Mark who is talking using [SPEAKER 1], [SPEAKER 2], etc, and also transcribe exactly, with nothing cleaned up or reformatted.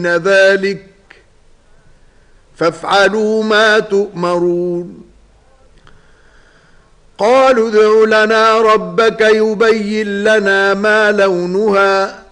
[SPEAKER 1] ذلك فافعلوا ما تؤمرون. قالوا ادع لنا ربك يبين لنا ما لونها